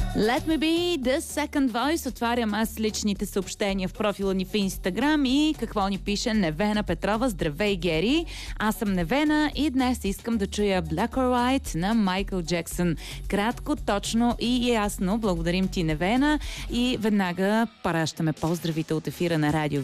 Let me be the second voice. Отварям аз личните съобщения в профила ни в Инстаграм и какво ни пише Невена Петрова. Здравей, Гери! Аз съм Невена и днес искам да чуя Black or White на Майкъл Джексън. Кратко, точно и ясно. Благодарим ти, Невена. И веднага пращаме поздравите от ефира на радио